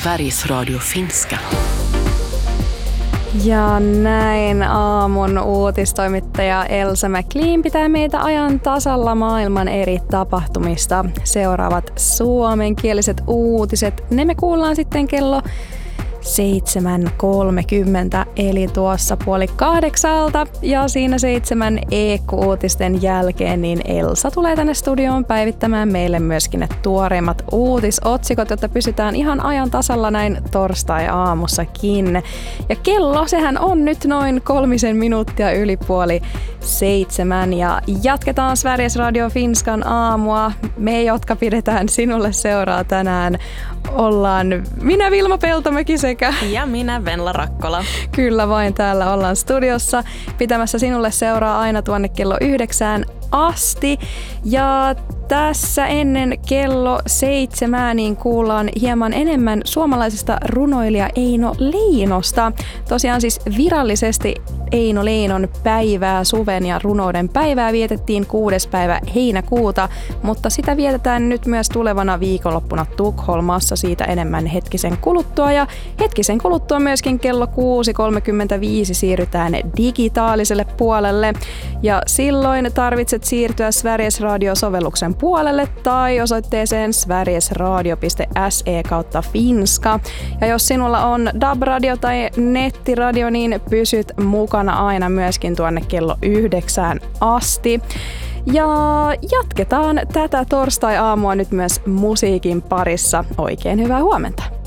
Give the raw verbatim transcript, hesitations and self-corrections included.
Sveriges Radio Finska. Ja näin aamun uutistoimittaja Elsa McLean pitää meitä ajan tasalla maailman eri tapahtumista. Seuraavat suomenkieliset uutiset, ne me kuullaan sitten kello seitsemän kolmekymmentä eli tuossa puoli kahdeksalta ja siinä seitsemän E K-uutisten jälkeen niin Elsa tulee tänne studioon päivittämään meille myöskin ne tuoreimmat uutisotsikot, jotta pysytään ihan ajan tasalla näin torstai-aamussakin. Ja kello, sehän on nyt noin kolmisen minuuttia yli puoli seitsemän ja jatketaan Sveriges Radio Finskan aamua. Me, jotka pidetään sinulle seuraa tänään, ollaan minä Vilma Peltomäki sekä ja minä Venla Rakkola. Kyllä vain, täällä ollaan studiossa pitämässä sinulle seuraa aina tuonne kello yhdeksään asti. Ja tässä ennen kello seitsemää niin kuullaan hieman enemmän suomalaisesta runoilija Eino Leinosta. Tosiaan siis virallisesti Eino Leinon päivää, suven ja runouden päivää vietettiin kuudes päivä heinäkuuta, mutta sitä vietetään nyt myös tulevana viikonloppuna Tukholmassa, siitä enemmän hetkisen kuluttua. Ja hetkisen kuluttua myöskin kello kuusi kolmekymmentäviisi siirrytään digitaaliselle puolelle ja silloin tarvitset siirtyä Sveriges Radio-sovelluksen puolelle tai osoitteeseen sverigesradio piste se kautta finska. Ja jos sinulla on D A B-radio tai nettiradio, niin pysyt mukana aina myöskin tuonne kello yhdeksään asti. Ja jatketaan tätä torstai-aamua nyt myös musiikin parissa. Oikein hyvää huomenta!